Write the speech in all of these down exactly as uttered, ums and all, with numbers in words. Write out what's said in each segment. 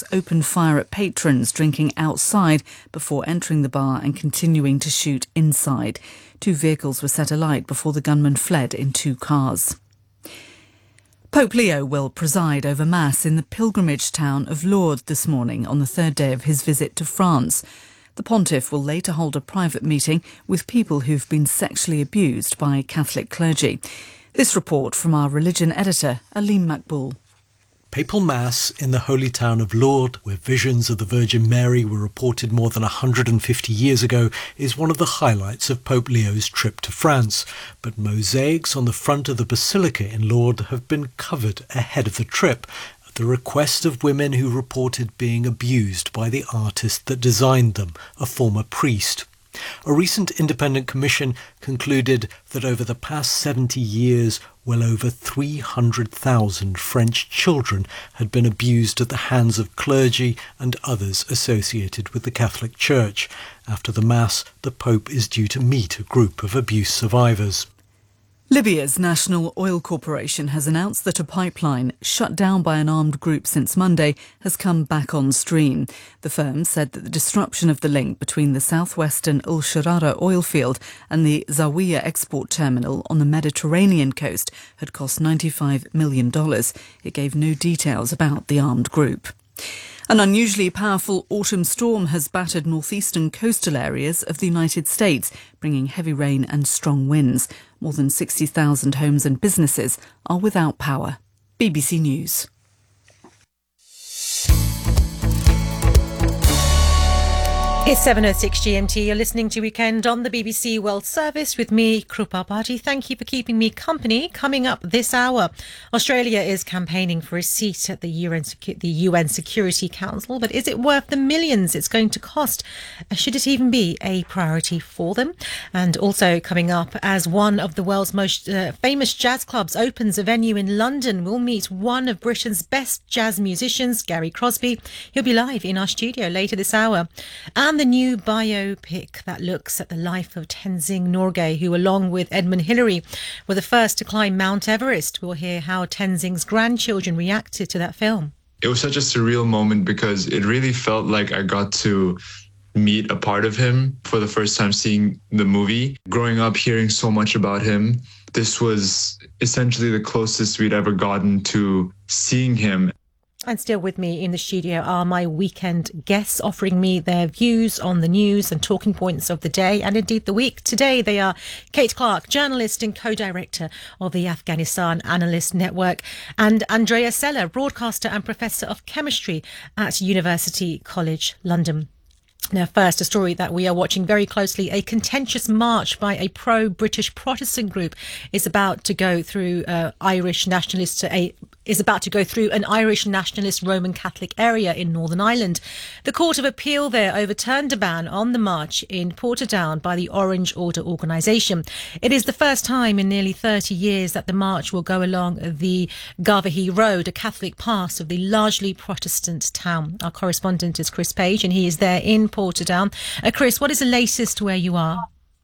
thugs opened fire at patrons drinking outside before entering the bar and continuing to shoot inside. Two vehicles were set alight before the gunmen fled in two cars. Pope Leo will preside over Mass in the pilgrimage town of Lourdes this morning on the third day of his visit to France. The pontiff will later hold a private meeting with people who've been sexually abused by Catholic clergy. This report from our religion editor, Alim Makboul. Papal Mass in the holy town of Lourdes, where visions of the Virgin Mary were reported more than one hundred fifty years ago, is one of the highlights of Pope Leo's trip to France. But mosaics on the front of the basilica in Lourdes have been covered ahead of the trip, at the request of women who reported being abused by the artist that designed them, a former priest. A recent independent commission concluded that over the past seventy years, well over three hundred thousand French children had been abused at the hands of clergy and others associated with the Catholic Church. After the Mass, the Pope is due to meet a group of abuse survivors. Libya's National Oil Corporation has announced that a pipeline, shut down by an armed group since Monday, has come back on stream. The firm said that the disruption of the link between the southwestern Al Sharara oil field and the Zawiya export terminal on the Mediterranean coast had cost ninety-five million dollars. It gave no details about the armed group. An unusually powerful autumn storm has battered northeastern coastal areas of the United States, bringing heavy rain and strong winds. More than sixty thousand homes and businesses are without power. B B C News. It's seven oh six G M T. You're listening to Weekend on the B B C World Service with me, Krupa Bhaji. Thank you for keeping me company. Coming up this hour, Australia is campaigning for a seat at the U N, Secu- the U N Security Council, but is it worth the millions it's going to cost? Should it even be a priority for them? And also coming up, as one of the world's most uh, famous jazz clubs opens a venue in London, we'll meet one of Britain's best jazz musicians, Gary Crosby. He'll be live in our studio later this hour. And the new biopic that looks at the life of Tenzing Norgay, who along with Edmund Hillary were the first to climb Mount Everest. We'll hear how Tenzing's grandchildren reacted to that film. It was such a surreal moment because it really felt like I got to meet a part of him for the first time seeing the movie. Growing up hearing so much about him, this was essentially the closest we'd ever gotten to seeing him. And still with me in the studio are my weekend guests, offering me their views on the news and talking points of the day and indeed the week. Today they are Kate Clark, journalist and co-director of the Afghanistan Analyst Network, and Andrea Sella, broadcaster and professor of chemistry at University College London. Now, first, a story that we are watching very closely. A contentious march by a pro-British Protestant group is about to go through uh, Irish nationalist a is about to go through an Irish nationalist Roman Catholic area in Northern Ireland. The Court of Appeal there overturned a ban on the march in Portadown by the Orange Order organisation. It is the first time in nearly thirty years that the march will go along the Garvaghy Road, a Catholic pass of the largely Protestant town. Our correspondent is Chris Page, and he is there in Portadown. Uh, Chris, what is the latest where you are?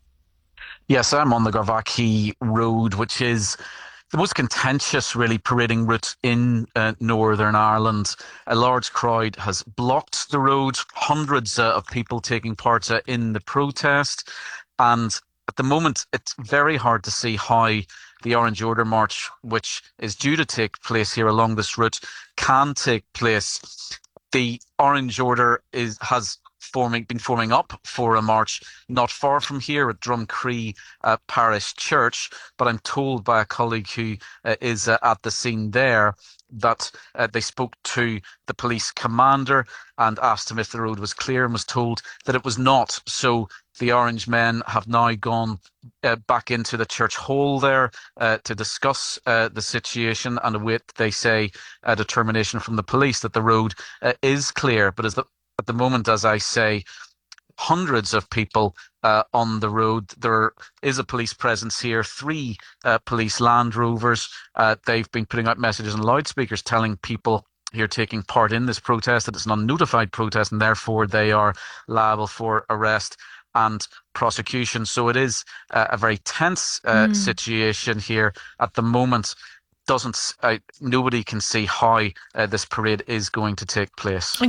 Yes, I'm on the Garvaghy Road, which is the most contentious, really, parading route in uh, Northern Ireland. A large crowd has blocked the road, hundreds uh, of people taking part uh, in the protest. And at the moment, it's very hard to see how the Orange Order March, which is due to take place here along this route, can take place. The Orange Order is has forming been forming up for a march not far from here at Drumcree uh, Parish Church, but I'm told by a colleague who uh, is uh, at the scene there that uh, they spoke to the police commander and asked him if the road was clear, and was told that it was not. So the Orange men have now gone uh, back into the church hall there uh, to discuss uh, the situation and await, they say, a determination from the police that the road uh, is clear. But as the At the moment, as I say, hundreds of people uh, on the road. There is a police presence here, three uh, police Land Rovers. Uh, they've been putting out messages on loudspeakers telling people here taking part in this protest that it's an unnotified protest and therefore they are liable for arrest and prosecution. So it is uh, a very tense uh, mm. situation here at the moment. Doesn't uh, nobody can see how uh, this parade is going to take place.